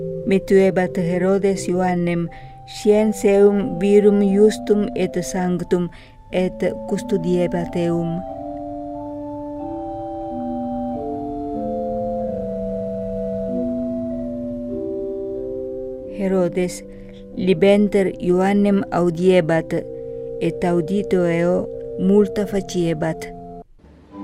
Metuebat Herodes Ioannem scienceum virum justum et sanctum et custodiebat eum. Herodes libenter Ioannem audiebat, et audito eo multa faciebat.